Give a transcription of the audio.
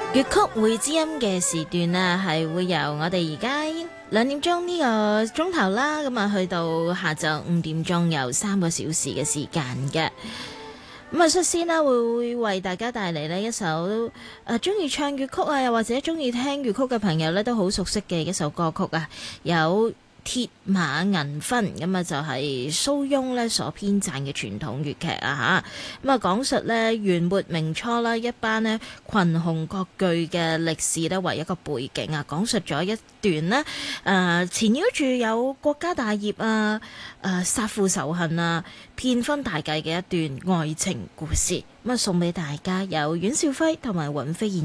粵曲會知音嘅時段啊，係會由我哋而家2點鐘呢個鐘頭啦，咁啊去到下晝5點鐘，有3個小時嘅時間嘅。咁啊，率先啦會為大家帶嚟呢一首中意唱粵曲啊，又或者中意聽粵曲嘅朋友呢，都好熟悉嘅一首歌曲啊，有鐵馬銀婚，咁啊就係蘇翁咧所編撰嘅傳統粵劇啊嚇，咁啊講述咧元末明初啦一班咧群雄割據嘅歷史咧為一個背景啊，講述咗一段呢纏繞住有國家大業啊、殺父仇恨啊、騙婚大計嘅一段愛情故事，咁啊送俾大家有阮兆輝同埋尹飛燕